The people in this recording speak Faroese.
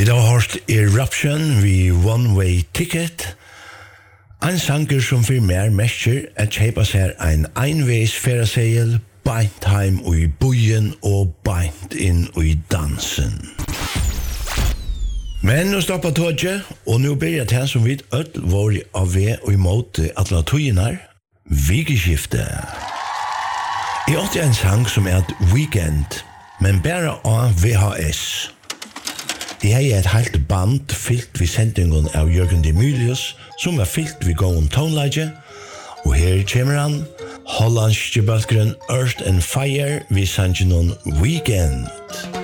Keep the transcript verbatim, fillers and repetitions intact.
Vi har hørt Eruption vi One Way Ticket. En sanger som for mer mestjer at kjeipa seg en einveis ferasegel, beint heim ui buien og beint inn ui dansen. Men nu stoppa tåget, og nu blir det som vi ødel var av ved og imot alle tøyenar, vikeskifte. Jeg åtte en sang som er et weekend, men bare av V H S. Jeg har et helt band fyllt vid sendingen av Jørgen Demilius, som var fyllt vid gåen tonelaget, og her kommer han, hollandske balkeren Earth and Fire vid sangen Weekend.